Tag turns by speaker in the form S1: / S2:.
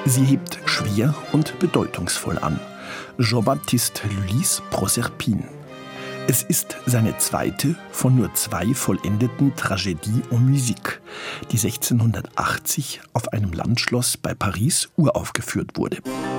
S1: Sie hebt schwer und bedeutungsvoll an. Jean-Baptiste Lully's Proserpine. Es ist seine zweite von nur 2 vollendeten Tragédie en musique, die 1680 auf einem Landschloss bei Paris uraufgeführt wurde.